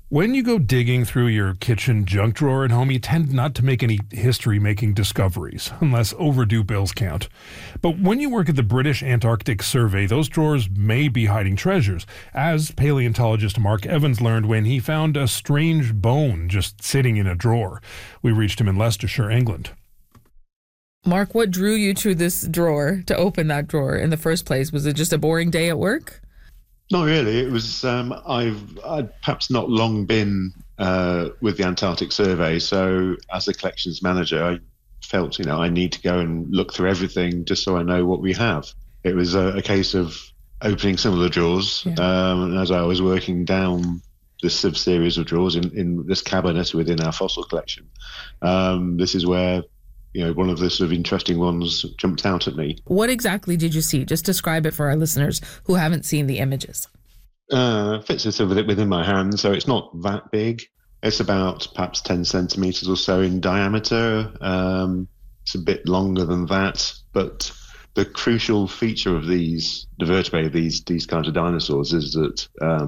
When you go digging through your kitchen junk drawer at home, you tend not to make any history-making discoveries, unless overdue bills count. But when you work at the British Antarctic Survey, those drawers may be hiding treasures, as paleontologist Mark Evans learned when he found a strange bone just sitting in a drawer. We reached him in Leicestershire, England. Mark, what drew you to this drawer, to open that drawer in the first place? Was it just a boring day at work? Not really. It was, I'd perhaps not long been with the Antarctic Survey. So as a collections manager, I felt, I need to go and look through everything just so I know what we have. It was a case of opening some of the drawers. Yeah. And as I was working down this sub-series of drawers in this cabinet within our fossil collection, this is where one of the sort of interesting ones jumped out at me. What exactly did you see? Just describe it for our listeners who haven't seen the images. Fits within my hand, so it's not that big. It's about perhaps 10 centimetres or so in diameter. It's a bit longer than that, but the crucial feature of the vertebrae, these kinds of dinosaurs, is that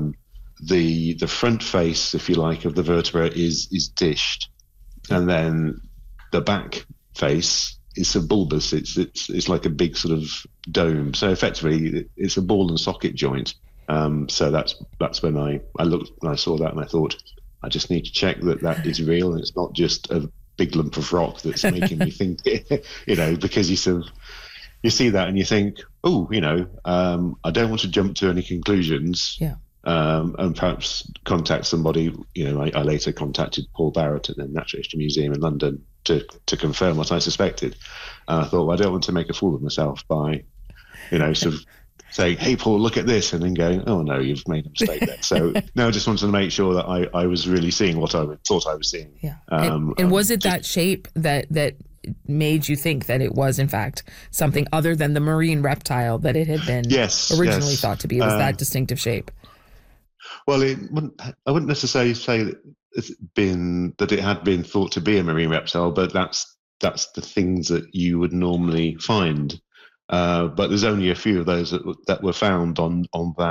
the front face, if you like, of the vertebra is dished, and then the back face is a bulbous. It's like a big sort of dome. So effectively, it's a ball and socket joint. So that's when I looked and I saw that and I thought, I just need to check that is real and it's not just a big lump of rock that's making me think, because you see that and you think, I don't want to jump to any conclusions. Yeah. And perhaps contact somebody. I later contacted Paul Barrett at the Natural History Museum in London to confirm what I suspected. And I thought, well, I don't want to make a fool of myself by, sort of saying, hey, Paul, look at this, and then going, oh, no, you've made a mistake there. So, no, I just wanted to make sure that I was really seeing what I thought I was seeing. Yeah. And was it that shape that made you think that it was, in fact, something other than the marine reptile that it had been originally thought to be? It was that distinctive shape. Well, I wouldn't necessarily say that it had been thought to be a marine reptile, but that's the things that you would normally find. But there's only a few of those that were found on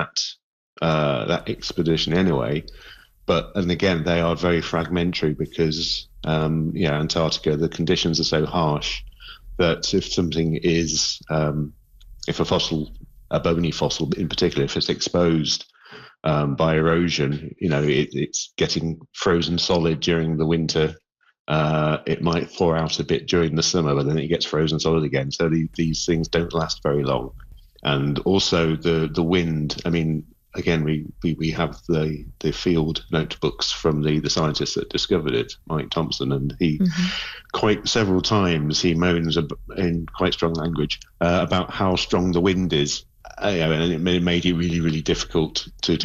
that expedition anyway. And again, they are very fragmentary because Antarctica, the conditions are so harsh that if something is, if a bony fossil in particular, if it's exposed by erosion, it's getting frozen solid during the winter. It might thaw out a bit during the summer, but then it gets frozen solid again. So these things don't last very long. And also the wind. I mean, again, we have the field notebooks from the scientists that discovered it, Mike Thompson, and he quite several times he moans in quite strong language about how strong the wind is. And it made it really, really difficult to